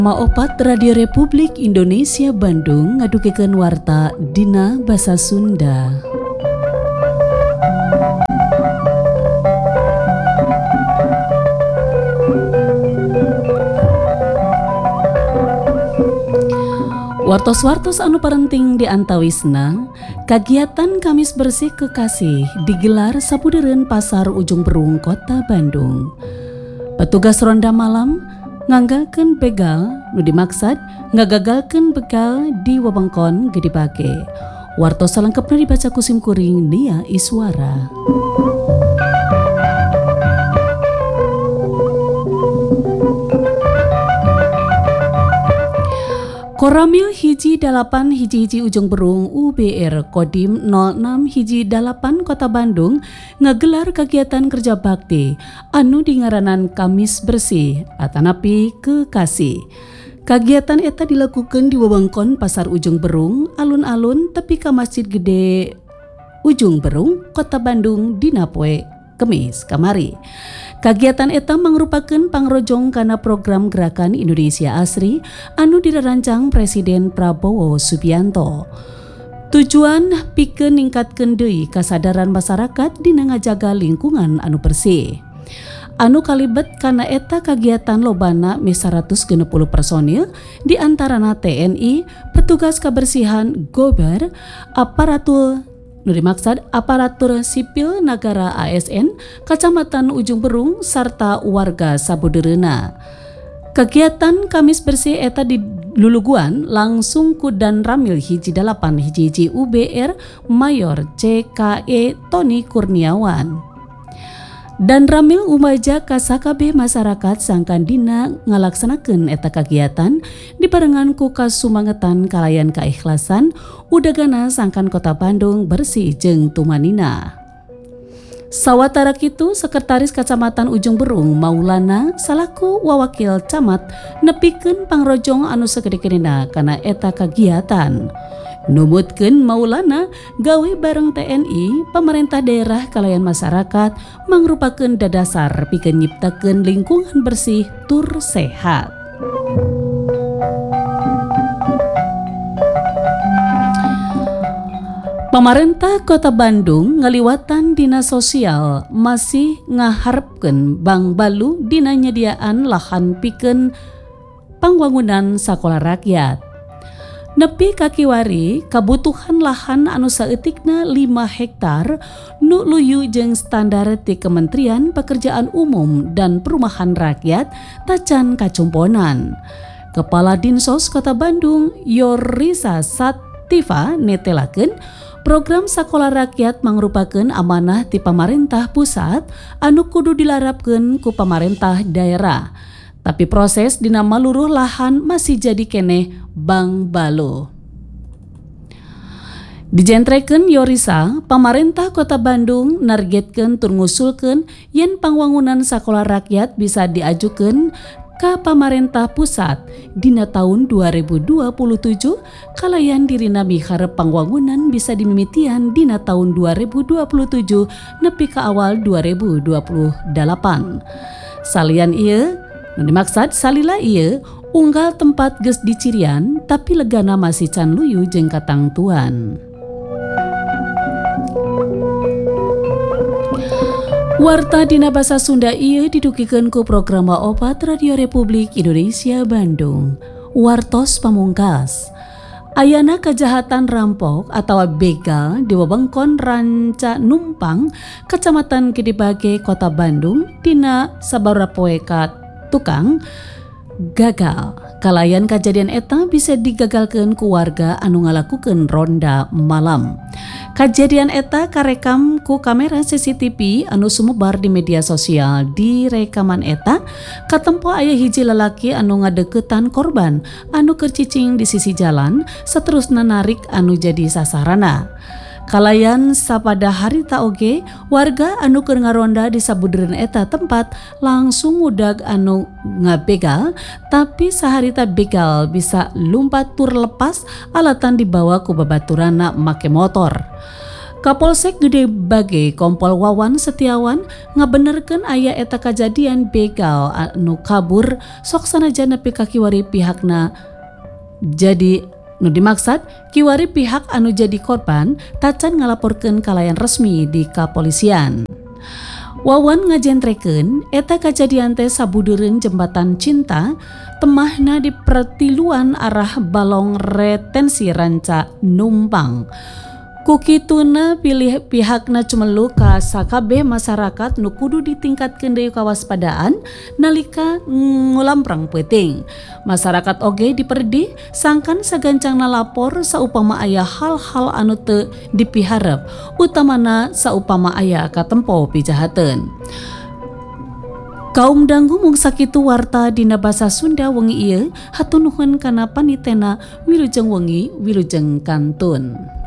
Maopat Radio Republik Indonesia Bandung ngadukeun warta dina basa Sunda. Wartos-wartos anu parenting di antawisna, kagiatan Kamis Bersih Kekasih digelar sapudereun Pasar Ujung Berung Kota Bandung. Petugas ronda malam nganggalkeun begal nu dimaksud ngagagalkeun begal di wewengkon Gede Bage. Wartos salengkepna dibaca ku Sim Kuring Nia Iswara. Koramil hiji 8 hiji Ujung Berung UBR Kodim 06 hiji 8 Kota Bandung ngagelar kegiatan kerja bakti anu dingaranan Kamis Bersih atanapi Kekasih. Kagiatan eta dilakukan di wewengkon Pasar Ujung Berung alun-alun tepi ka Masjid Gede Ujung Berung Kota Bandung dina poe Kemis kamari. Kagiatan eta mangrupakeun pangrojong kana program Gerakan Indonesia Asri anu dirancang Presiden Prabowo Subianto. Tujuan pikeun ningkatkeun deui kasadaran masyarakat dina ngajaga lingkungan anu bersih. Anu kalibet kana eta kagiatan lobana 160 personil di antarana TNI, petugas kebersihan Gober, aparatur sipil negara ASN, Kecamatan Ujung Berung, serta warga sabudereuna. Kegiatan Kamis Bersih eta diluluguan langsung ku Dan Ramil hiji 8 hiji UBR Mayor CKE Tony Kurniawan. Dan Ramil umaja ka sakabeh masyarakat sangkan dina ngalaksanakeun eta kagiatan dibarengan ku kasumangetan kalayan keikhlasan udagana sangkan Kota Bandung bersih jeung tumanina. Sawatara kitu Sekretaris Kecamatan Ujung Berung Maulana salaku wawakil camat nepikeun pangrojong anu sagede-gedena kana eta kagiatan. Numutkeun Maulana gawe bareng TNI, pemerintah daerah kalayan masyarakat mangrupakeun dadasar pikeun nyiptakeun lingkungan bersih tur sehat. Pemerintah Kota Bandung ngaliwatan Dinas Sosial masih ngaharepkeun Bank Balu dina nyediaan lahan pikeun pangwangunan sakola rakyat. Nepi kakiwari kabutuhan lahan anu saeutikna 5 hektar nu luyu jeung standar ti Kementerian Pekerjaan Umum dan Perumahan Rakyat tacan kacumponan. Kepala Dinsos Kota Bandung Yorisa Sativa netelakeun program sakola rakyat mangrupakeun amanah ti pamarentah pusat anu kudu dilarapkeun ku pamarentah daerah. Tapi proses dina maluruh lahan masih jadi keneh Bank Balo. Dijentrekeun Yorisa, pamarentah Kota Bandung nargetkeun tur ngusulkeun yen pangwangunan sakola rakyat bisa diajukeun ka pamarentah pusat dina tahun 2027 kalayan dirina miharep pangwangunan bisa dimimitian dina tahun 2027 nepi ka awal 2028. Salian ieu dimaksud salila ieu unggal tempat geus dicirian tapi legana masih can luyu jeung katangtuan. Warta dina basa Sunda ieu didukikeun ku program Maopat Radio Republik Indonesia Bandung. Wartos pamungkas. Ayana kejahatan rampok atau begal di wewengkon Ranca Numpang, Kecamatan Gede Bage, Kota Bandung dina sabaraha poe ka tukang gagal. Kalayan kejadian eta bisa digagalkeun ku warga anu ngalakukeun ronda malam. Kejadian eta karekam ku kamera CCTV anu sumebar di media sosial. Di rekaman eta katempo aya hiji lalaki anu ngadeuketan korban anu keur cicing di sisi jalan saterusna narik anu jadi sasarana. Kalayan sapada harita oge warga anu keur ngaronda di sabudereun eta tempat langsung ngudag anu ngabegal, tapi saharita begal bisa lumpat tur lepas alatan dibawa ku babaturanna make motor. Kapolsek Gede Bage Kompol Wawan Setiawan ngabenerkeun aya eta kajadian begal anu kabur sok sanajan nepi ka kiwari pihakna. Jadi nu dimaksud kiwari pihak anu jadi korban tacan ngalaporkeun kalayan resmi di kapolisian. Wawan ngajentrekeun eta kajadian teh sabudureun jembatan Cinta temahna di pertiluan arah Balong Retensi Ranca Numpang. Kukituna pilih pihakna cumelu ka sakabeh masyarakat nu kudu ditingkatkeun deui kawaspadaan nalika ngulamprang peuting. Masyarakat oge diperdi sangkan sagancangna lapor saupama aya hal-hal anu teu dipiharep, utamana saupama aya katempo pijahateun. Kaum dangu mung sakitu warta dina basa Sunda wengi ieu hatur nuhun kana panitena Wilujeng Wengi Wilujeng Kantun.